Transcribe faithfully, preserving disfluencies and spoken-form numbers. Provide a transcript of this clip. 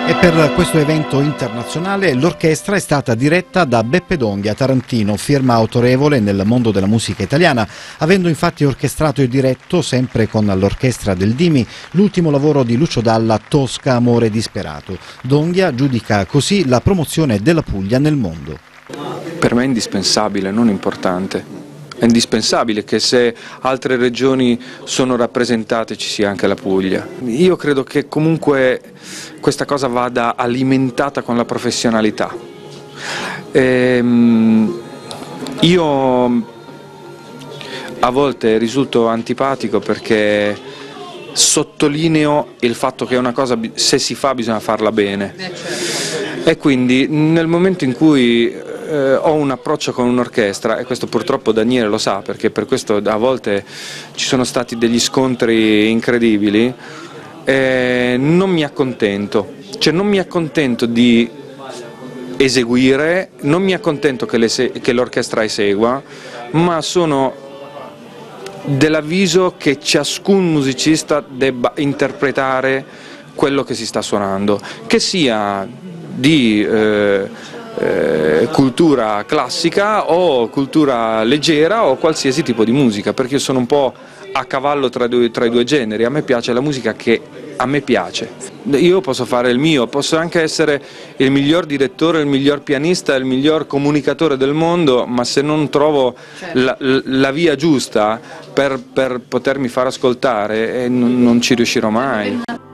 E per questo evento internazionale l'orchestra è stata diretta da Beppe Donghia, tarantino, firma autorevole nel mondo della musica italiana, avendo infatti orchestrato e diretto, sempre con l'orchestra del Dimi, l'ultimo lavoro di Lucio Dalla, Tosca, amore disperato. Donghia giudica così la promozione della Puglia nel mondo. Per me è indispensabile, non importante. È indispensabile che se altre regioni sono rappresentate ci sia anche la Puglia. Io credo che comunque questa cosa vada alimentata con la professionalità. Ehm, io a volte risulto antipatico perché sottolineo il fatto che una cosa, se si fa, bisogna farla bene. E quindi nel momento in cui Eh, ho un approccio con un'orchestra, e questo purtroppo Daniele lo sa, perché per questo a volte ci sono stati degli scontri incredibili, eh, non mi accontento, cioè non mi accontento di eseguire, non mi accontento che, che l'orchestra esegua, ma sono dell'avviso che ciascun musicista debba interpretare quello che si sta suonando, che sia di eh, Eh, cultura classica o cultura leggera o qualsiasi tipo di musica, perché io sono un po' a cavallo tra, due, tra i due generi. A me piace la musica che a me piace, io posso fare il mio, posso anche essere il miglior direttore, il miglior pianista, il miglior comunicatore del mondo, ma se non trovo la, la via giusta per, per potermi far ascoltare, eh, non, non ci riuscirò mai.